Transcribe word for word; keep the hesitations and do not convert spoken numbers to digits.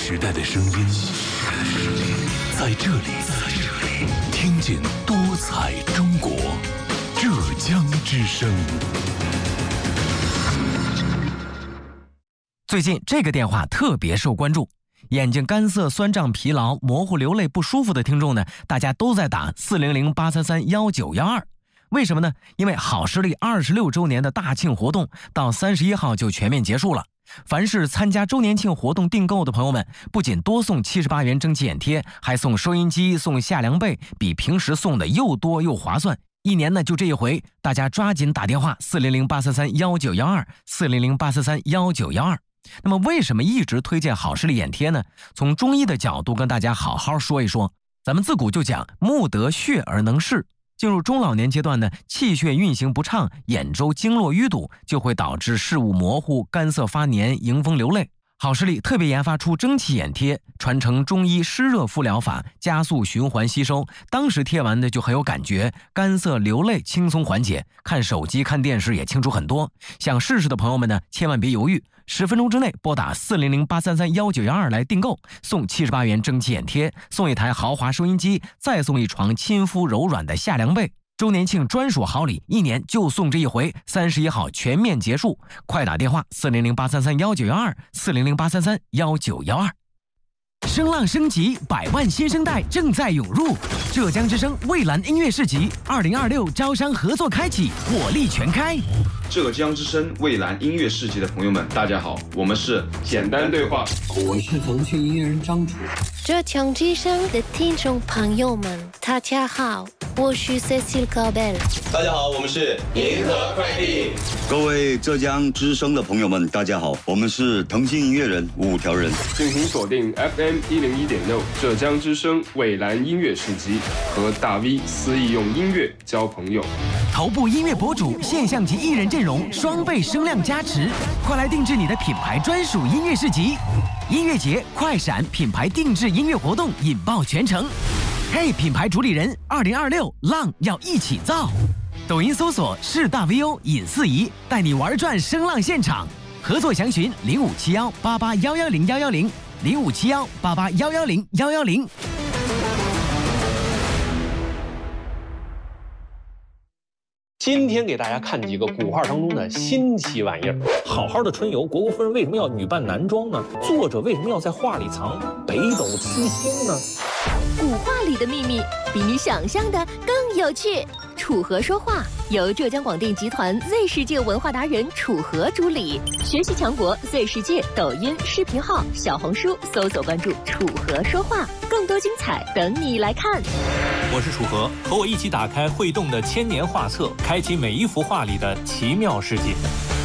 时代的声音，在这里，听见多彩中国，浙江之声。 最近这个电话特别受关注，眼睛干涩、酸胀、疲劳、模糊、流泪不舒服的听众呢，大家都在打四零零八三三幺九幺二。为什么呢？因为好视力二十六周年的大庆活动到三十一号就全面结束了。凡是参加周年庆活动订购的朋友们，不仅多送七十八元蒸汽眼贴，还送收音机、送夏凉被，比平时送的又多又划算。一年呢就这一回，大家抓紧打电话四零零八三三幺九幺二 四零零八三三幺九幺二。那么为什么一直推荐好视力眼贴呢？从中医的角度跟大家好好说一说。咱们自古就讲目得血而能视，进入中老年阶段呢，气血运行不畅，眼周经络淤堵，就会导致视物模糊、干涩发黏、迎风流泪。好视力特别研发出蒸汽眼贴，传承中医湿热敷疗法，加速循环吸收。当时贴完的就很有感觉，干涩流泪轻松缓解，看手机看电视也清楚很多。想试试的朋友们呢，千万别犹豫，十分钟之内拨打四零零八三三幺九幺二来订购，送七十八元蒸汽眼贴，送一台豪华收音机，再送一床亲肤柔软的夏凉被。周年庆专属好礼，一年就送这一回，三十一号全面结束，快打电话四零零八三三幺九幺二 四零零八三三幺九幺二。声浪升级，百万新生代正在涌入，浙江之声蔚蓝音乐市集二零二六招商合作开启，火力全开。 浙江之声蔚蓝音乐市集的朋友们，大家好，我们是简单对话， 我是腾讯音乐人张楚。 浙江之声的听众朋友们，大家好，我是 Cecile Caubel。 大家好，我们是银河快递。 各位浙江之声的朋友们，大家好，我们是腾讯音乐人五条人。 敬请锁定 F M 一零一点六浙江之声蔚蓝音乐市集，和大 V 肆意用音乐交朋友。 头部音乐博主、现象级艺人阵容，双倍声量加持，快来定制你的品牌专属音乐市集。音乐节快闪品牌定制音乐活动引爆全城。嘿，品牌主理人，二零二六浪要一起造。抖音搜索是大 V O 尹四仪，带你玩转声浪现场。合作详询零五七幺八八幺幺零幺幺零零五七幺八八幺幺零幺幺零。 今天给大家看几个古画当中的新奇玩意儿。好好的春游，虢国夫人为什么要女扮男装呢？作者为什么要在画里藏北斗七星呢？ 古画里的秘密比你想象的更有趣。楚河说话由浙江广电集团 Z 世界文化达人楚河主理，学习强国 Z 世界抖音视频号、小红书搜索关注楚河说话，更多精彩等你来看。 我是楚河，和我一起打开会动的千年画册，开启每一幅画里的奇妙世界。